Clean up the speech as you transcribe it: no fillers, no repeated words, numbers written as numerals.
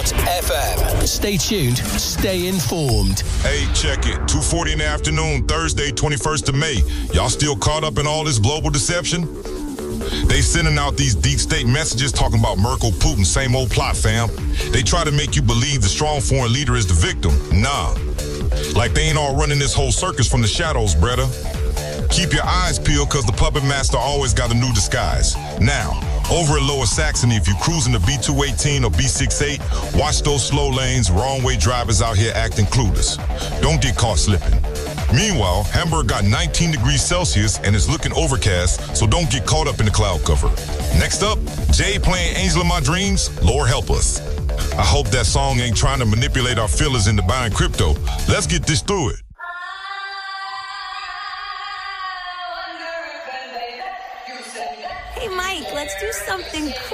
J.FM. Stay tuned, stay informed. Hey, check it. 2:40 in the afternoon, Thursday, 21st of May. Y'all still caught up in all this global deception? They sending out these deep state messages talking about Merkel, Putin, same old plot, fam. They try to make you believe the strong foreign leader is the victim. Nah. Like they ain't all running this whole circus from the shadows, brother. Keep your eyes peeled, because the puppet master always got a new disguise. Now, over at Lower Saxony, if you're cruising the B218 or B68, watch those slow lanes, wrong way drivers out here acting clueless. Don't get caught slipping. Meanwhile, Hamburg got 19 degrees Celsius and is looking overcast, so don't get caught up in the cloud cover. Next up, Jay playing Angel of My Dreams, Lord help us. I hope that song ain't trying to manipulate our feelings into buying crypto. Let's get this through it. Hey, Mike, let's do something cool.